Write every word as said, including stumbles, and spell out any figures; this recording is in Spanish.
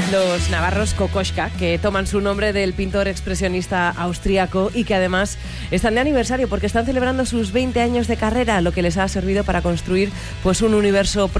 Los navarros Kokoschka, que toman su nombre del pintor expresionista austríaco y que además están de aniversario porque están celebrando sus veinte años de carrera, lo que les ha servido para construir pues un universo